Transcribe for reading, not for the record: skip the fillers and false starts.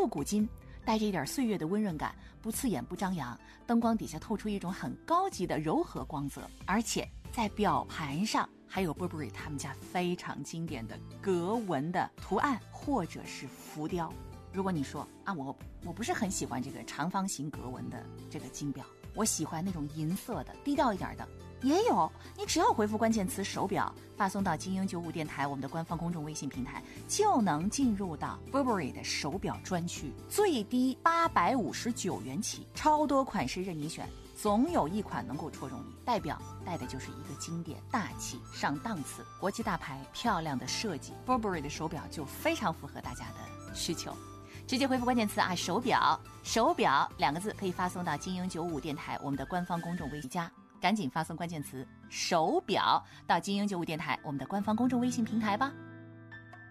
古今，带着一点岁月的温润感，不刺眼不张扬，灯光底下透出一种很高级的柔和光泽，而且在表盘上还有 Burberry 他们家非常经典的格纹的图案或者是浮雕。如果你说啊，我不是很喜欢这个长方形格纹的这个金表，我喜欢那种银色的低调一点的，也有。你只要回复关键词手表，发送到精英95电台我们的官方公众微信平台，就能进入到 Burberry 的手表专区，最低859元起，超多款式任你选，总有一款能够戳中你。代表带的就是一个经典、大气、上档次、国际大牌、漂亮的设计， Burberry 的手表就非常符合大家的需求。直接回复关键词啊，手表2个字可以发送到精英95电台我们的官方公众微信加，赶紧发送关键词手表到精英95电台我们的官方公众微信平台吧。